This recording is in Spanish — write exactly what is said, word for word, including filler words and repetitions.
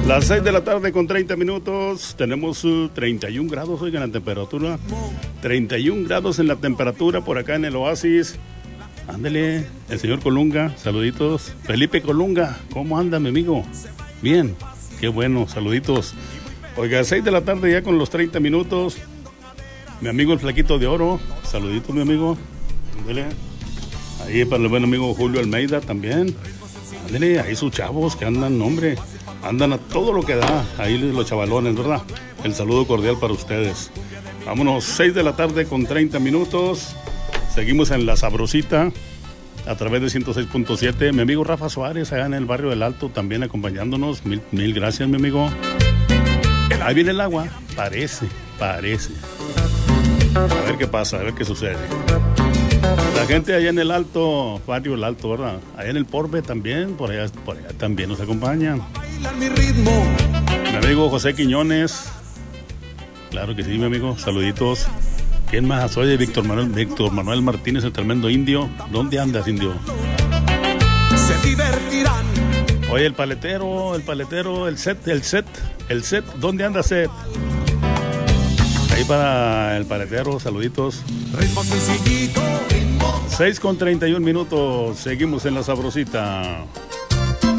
Las seis de la tarde con treinta minutos, tenemos uh, treinta y un grados, oigan, la temperatura, treinta y un grados en la temperatura por acá en el Oasis. Ándele, el señor Colunga, saluditos. Felipe Colunga, ¿cómo anda mi amigo? Bien, qué bueno, saluditos. Oiga, seis de la tarde ya con los treinta minutos, mi amigo el Flaquito de Oro, saluditos mi amigo. Ándele, ahí para el buen amigo Julio Almeida también. Ándele, ahí sus chavos que andan, hombre, andan a todo lo que da, ahí los chavalones, ¿verdad? El saludo cordial para ustedes. Vámonos, seis de la tarde con treinta minutos. Seguimos en La Sabrosita a través de ciento seis punto siete. Mi amigo Rafa Suárez, allá en el barrio del Alto, también acompañándonos. Mil, mil gracias, mi amigo. Ahí viene el agua. Parece, parece. A ver qué pasa, a ver qué sucede. La gente allá en el Alto, barrio del Alto, ¿verdad? Allá en el Porbe también, por allá, por allá también nos acompañan. Mi amigo José Quiñones. Claro que sí, mi amigo. Saluditos. ¿Quién más? Soy de Víctor Manuel, Víctor Manuel Martínez, el tremendo indio. ¿Dónde andas, indio? Se divertirán. Oye, el paletero, el paletero, el set, el set, el set. ¿Dónde anda set? Ahí para el paletero, saluditos. Ritmo sencillito, ritmo. seis con treinta y un minutos. Seguimos en La Sabrosita.